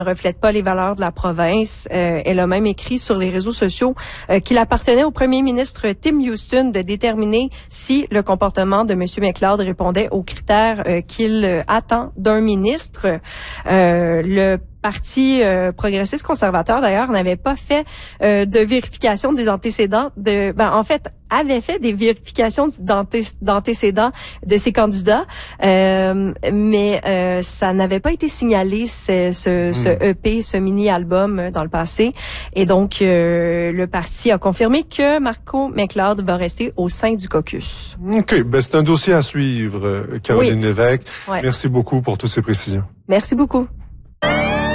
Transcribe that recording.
reflète pas les valeurs de la province. Elle a même écrit sur les réseaux sociaux qu'il appartenait au premier ministre Tim Houston de déterminer si le comportement de M. McLeod répondait aux critères qu'il attend d'un ministre. Le Parti progressiste conservateur, d'ailleurs, n'avait pas fait de vérification des antécédents avait fait des vérifications d'antécédents de ses candidats, mais ça n'avait pas été signalé ce EP, ce mini-album dans le passé. Et donc, le parti a confirmé que Marco McLeod va rester au sein du caucus. OK. C'est un dossier à suivre, Caroline Lévesque. Ouais. Merci beaucoup pour toutes ces précisions. Merci beaucoup.